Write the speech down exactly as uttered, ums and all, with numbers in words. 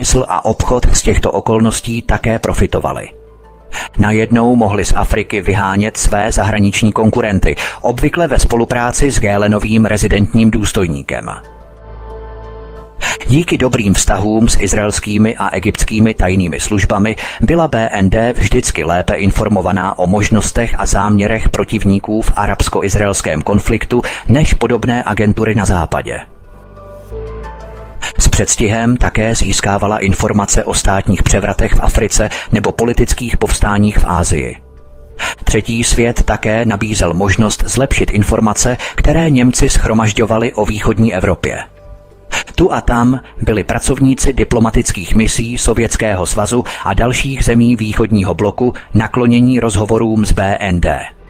průmysl a obchod z těchto okolností také profitovali. Najednou mohli z Afriky vyhánět své zahraniční konkurenty, obvykle ve spolupráci s Gélenovým rezidentním důstojníkem. Díky dobrým vztahům s izraelskými a egyptskými tajnými službami byla B N D vždycky lépe informovaná o možnostech a záměrech protivníků v arabsko-izraelském konfliktu než podobné agentury na západě. S předstihem také získávala informace o státních převratech v Africe nebo politických povstáních v Asii. Třetí svět také nabízel možnost zlepšit informace, které Němci shromažďovali o východní Evropě. Tu a tam byli pracovníci diplomatických misí Sovětského svazu a dalších zemí východního bloku naklonění rozhovorům s B N D.